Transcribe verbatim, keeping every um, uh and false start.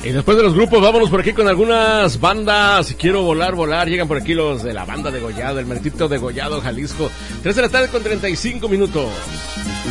Y después de los grupos, vámonos por aquí con algunas bandas. Si quiero volar, volar. Llegan por aquí los de la banda Degollado, el Mertito Degollado, Jalisco. tres de la tarde con treinta y cinco minutos.